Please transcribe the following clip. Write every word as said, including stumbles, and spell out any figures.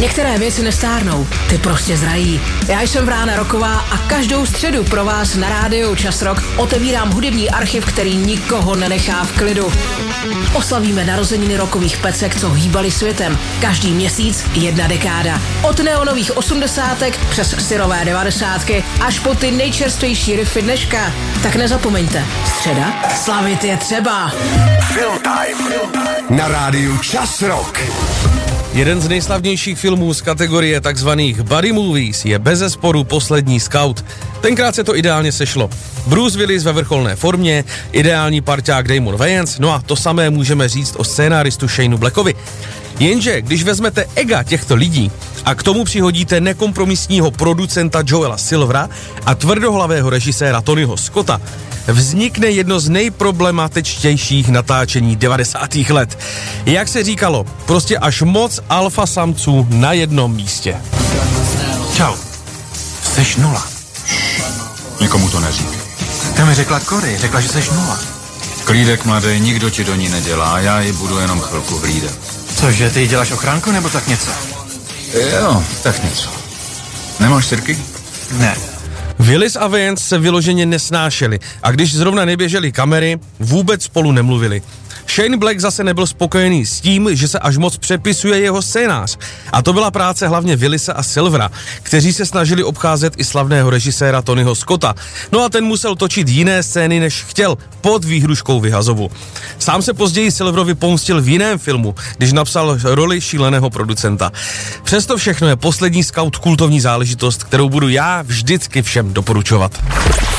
Některé věci nestárnou, ty prostě zrají. Já jsem Vrána Roková a každou středu pro vás na rádiu Čas Rock otevírám hudební archiv, který nikoho nenechá v klidu. Oslavíme narozeniny rockových pecek, co hýbali světem. Každý měsíc jedna dekáda. Od neonových osmdesátek přes syrové devadesátky až po ty nejčerstvější riffy dneška. Tak nezapomeňte, středa slavit je třeba. Film Time na rádiu Čas Rock. Jeden z nejslavnějších filmů z kategorie takzvaných buddy movies je bezesporu Poslední skaut. Tenkrát se to ideálně sešlo. Bruce Willis ve vrcholné formě, ideální parťák Damon Wayans, no a to samé můžeme říct o scénáristu Shaneu Blackovi. Jenže když vezmete ega těchto lidí a k tomu přihodíte nekompromisního producenta Joela Silvera a tvrdohlavého režiséra Tonyho Scotta, vznikne jedno z nejproblematičtějších natáčení devadesátých let. Jak se říkalo, prostě až moc alfa samců na jednom místě. Čau, jseš nula. Nikomu to neříkej. To mi řekla Cory, řekla, že seš nula. Klídek mladý, nikdo ti do ní nedělá, já ji budu jenom chvilku hlídat. Cože, ty děláš ochránku nebo tak něco? Jo, tak něco. Nemáš sirky? Ne. Willis a Wayans se vyloženě nesnášeli a když zrovna neběžely kamery, vůbec spolu nemluvili. Shane Black zase nebyl spokojený s tím, že se až moc přepisuje jeho scénář. A to byla práce hlavně Willise a Silvera, kteří se snažili obcházet i slavného režiséra Tonyho Scotta. No a ten musel točit jiné scény, než chtěl, pod výhruškou vyhazovu. Sám se později Silverovi pomstil v jiném filmu, když napsal roli šíleného producenta. Přesto všechno je Poslední skaut kultovní záležitost, kterou budu já vždycky všem doporučovat.